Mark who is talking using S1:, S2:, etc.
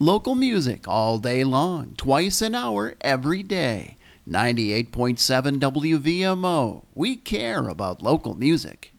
S1: Local music all day long, twice an hour every day. 98.7 WVMO. We care about local music.